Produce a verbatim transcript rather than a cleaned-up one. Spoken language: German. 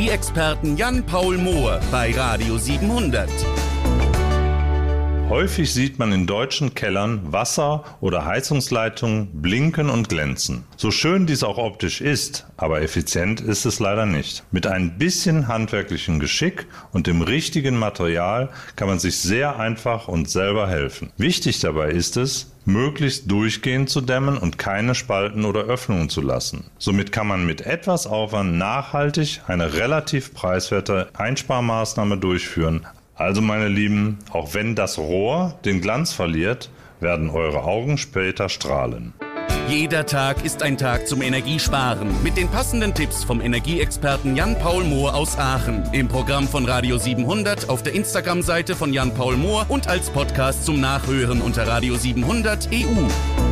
Experten Jan-Paul Mohr bei Radio siebenhundert. Häufig sieht man in deutschen Kellern Wasser- oder Heizungsleitungen blinken und glänzen. So schön dies auch optisch ist, aber effizient ist es leider nicht. Mit ein bisschen handwerklichem Geschick und dem richtigen Material kann man sich sehr einfach und selber helfen. Wichtig dabei ist es, möglichst durchgehend zu dämmen und keine Spalten oder Öffnungen zu lassen. Somit kann man mit etwas Aufwand nachhaltig eine relativ preiswerte Einsparmaßnahme durchführen. Also meine Lieben, auch wenn das Rohr den Glanz verliert, werden eure Augen später strahlen. Jeder Tag ist ein Tag zum Energiesparen. Mit den passenden Tipps vom Energieexperten Jan-Paul Mohr aus Aachen. Im Programm von Radio siebenhundert, auf der Instagram-Seite von Jan-Paul Mohr und als Podcast zum Nachhören unter Radio siebenhundert E U.